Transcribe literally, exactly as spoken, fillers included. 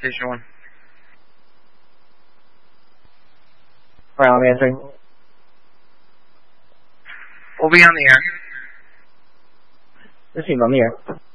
Station one. Alright, I'm answering. We'll be on the air. This is on the air.